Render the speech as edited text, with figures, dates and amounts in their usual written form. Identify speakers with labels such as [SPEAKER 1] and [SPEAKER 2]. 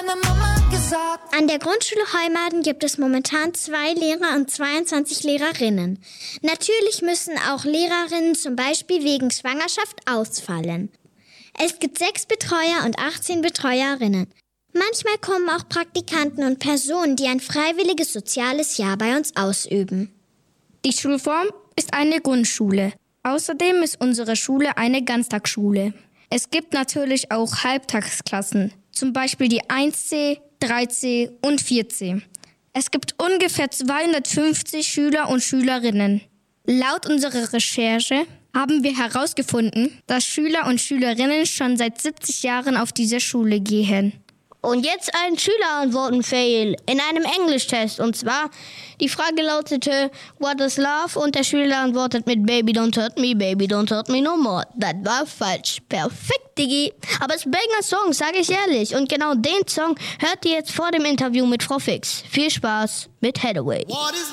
[SPEAKER 1] meine Mama gesagt.
[SPEAKER 2] An der Grundschule Heumaden gibt es momentan 2 Lehrer und 22 Lehrerinnen. Natürlich müssen auch Lehrerinnen zum Beispiel wegen Schwangerschaft ausfallen. Es gibt 6 Betreuer und 18 Betreuerinnen. Manchmal kommen auch Praktikanten und Personen, die ein freiwilliges soziales Jahr bei uns ausüben.
[SPEAKER 3] Die Schulform ist eine Grundschule. Außerdem ist unsere Schule eine Ganztagsschule. Es gibt natürlich auch Halbtagsklassen, zum Beispiel die 1C, 3C und 4C. Es gibt ungefähr 250 Schüler und Schülerinnen. Laut unserer Recherche haben wir herausgefunden, dass Schüler und Schülerinnen schon seit 70 Jahren auf diese Schule gehen.
[SPEAKER 4] Und jetzt ein Schülerantworten-Fail in einem Englisch-Test. Und zwar, die Frage lautete, what is love? Und der Schüler antwortet mit baby don't hurt me no more. Das war falsch. Perfekt, Digi. Aber es ist ein Banger-Song, sage ich ehrlich. Und genau den Song hört ihr jetzt vor dem Interview mit Frau Fix. Viel Spaß mit Hathaway.
[SPEAKER 1] What is